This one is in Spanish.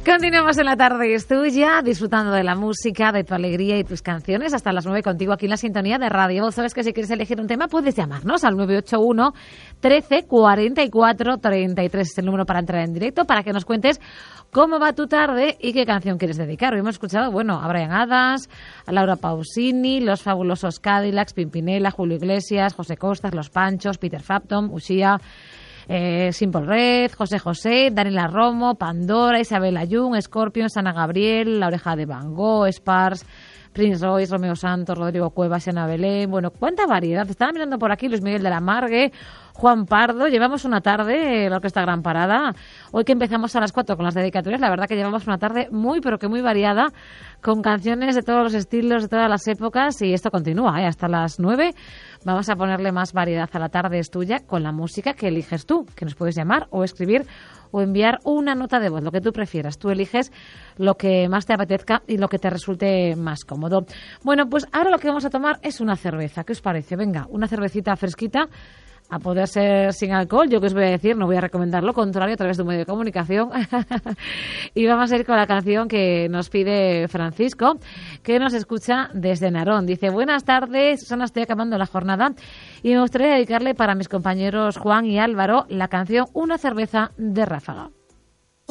Continuamos en la tarde, es tuya, disfrutando de la música, de tu alegría y tus canciones hasta las 9 contigo aquí en la sintonía de Radio Voz. Sabes que si quieres elegir un tema puedes llamarnos al 981 13 44 33. Es el número para entrar en directo, para que nos cuentes cómo va tu tarde y qué canción quieres dedicar. Hoy hemos escuchado, a Bryan Adams, a Laura Pausini, Los Fabulosos Cadillacs, Pimpinela, Julio Iglesias, José Costas, Los Panchos, Peter Frampton, Ushia, Simple Red, José José, Daniela Romo, Pandora, Isabel Ayun, Scorpions, Ana Gabriel, La Oreja de Van Gogh, Spars, Prince Royce, Romeo Santos, Rodrigo Cuevas, Ana Belén. Bueno, cuánta variedad. Estaba mirando por aquí Luis Miguel de la Margue, Juan Pardo. Llevamos una tarde, la Orquesta Gran Parada. Hoy que empezamos a las 4 con las dedicatorias, la verdad que llevamos una tarde muy, pero que muy variada, con canciones de todos los estilos, de todas las épocas, y esto continúa, hasta las 9. Vamos a ponerle más variedad a la tarde, es tuya, con la música que eliges tú, que nos puedes llamar o escribir o enviar una nota de voz, lo que tú prefieras. Tú eliges lo que más te apetezca y lo que te resulte más cómodo. Bueno, pues ahora lo que vamos a tomar es una cerveza. ¿Qué os parece? Venga, una cervecita fresquita, a poder ser sin alcohol. Yo que os voy a decir, no voy a recomendar lo contrario a través de un medio de comunicación. Y vamos a ir con la canción que nos pide Francisco, que nos escucha desde Narón. Dice: buenas tardes, Susana, estoy acabando la jornada y me gustaría dedicarle para mis compañeros Juan y Álvaro la canción Una cerveza de Ráfaga.